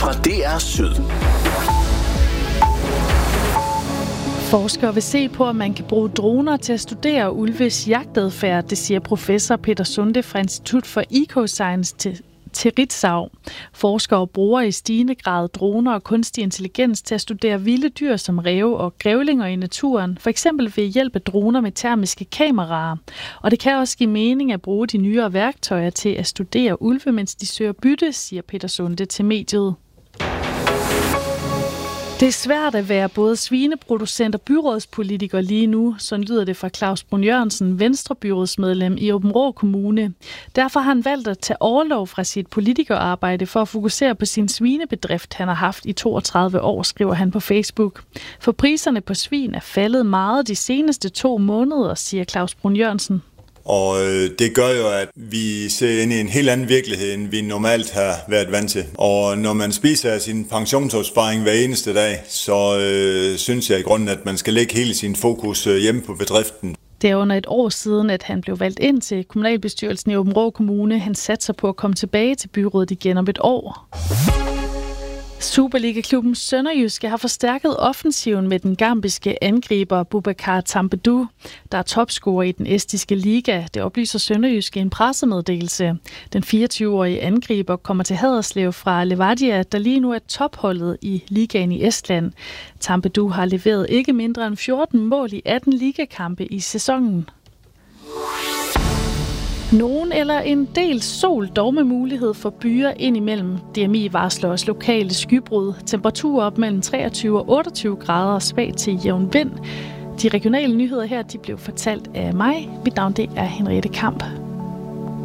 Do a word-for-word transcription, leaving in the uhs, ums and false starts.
fra D R Syd. Forskere vil se på, om man kan bruge droner til at studere ulves jagtadfærd, det siger professor Peter Sunde fra Institut for Ecoscience til til Ritzau. Forskere bruger i stigende grad droner og kunstig intelligens til at studere vilde dyr som ræve og grævlinger i naturen, for eksempel ved hjælp af droner med termiske kameraer. Og det kan også give mening at bruge de nyere værktøjer til at studere ulve, mens de søger bytte, siger Peter Sunde til mediet. Det er svært at være både svineproducent og byrådspolitiker lige nu, sådan lyder det fra Claus Brun Jørgensen, Venstrebyrådsmedlem i Aabenraa Kommune. Derfor har han valgt at tage orlov fra sit politikerarbejde for at fokusere på sin svinebedrift, han har haft i toogtredive år, skriver han på Facebook. For priserne på svin er faldet meget de seneste to måneder, siger Claus Brun Jørgensen. Og det gør jo, at vi ser ind i en helt anden virkelighed, end vi normalt har været vant til. Og når man spiser sin pensionsopsparing hver eneste dag, så øh, synes jeg i grunden, at man skal lægge hele sin fokus hjemme på bedriften. Det er under et år siden, at han blev valgt ind til kommunalbestyrelsen i Aabenraa Kommune. Han satser på at komme tilbage til byrådet igen om et år. Superliga-klubben Sønderjyske har forstærket offensiven med den gambiske angriber Boubacar Tambadou, der er topscorer i den estiske liga. Det oplyser Sønderjyske i en pressemeddelelse. Den fireogtyve-årige angriber kommer til Haderslev fra Levadia, der lige nu er topholdet i ligaen i Estland. Tambadou har leveret ikke mindre end fjorten mål i atten ligakampe i sæsonen. Nogen eller en del sol, dog med mulighed for byer indimellem. D M I varsler også lokale skybrud. Temperaturer op mellem treogtyve og otteogtyve grader og svag til jævn vind. De regionale nyheder her, de blev fortalt af mig. Mit navn det er Henriette Kamp.